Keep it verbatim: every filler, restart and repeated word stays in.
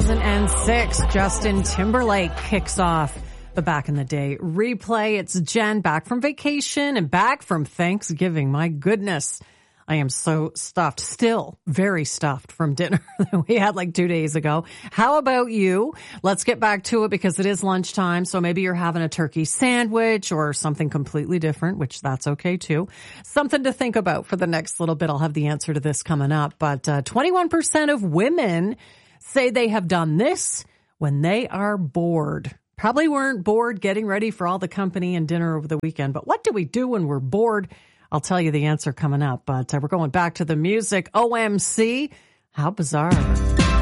thousand six, Justin Timberlake kicks off the Back in the Day replay. It's Jen back from vacation and back from Thanksgiving. My goodness, I am so stuffed, still very stuffed from dinner that we had like two days ago. How about you? Let's get back to it because it is lunchtime. So maybe you're having a turkey sandwich or something completely different, which that's okay too. Something to think about for the next little bit. I'll have the answer to this coming up. But uh, twenty-one percent of women say they have done this when they are bored. Probably weren't bored getting ready for all the company and dinner over the weekend. But what do we do when we're bored? I'll tell you the answer coming up, but uh, we're going back to the music. O M C, how bizarre.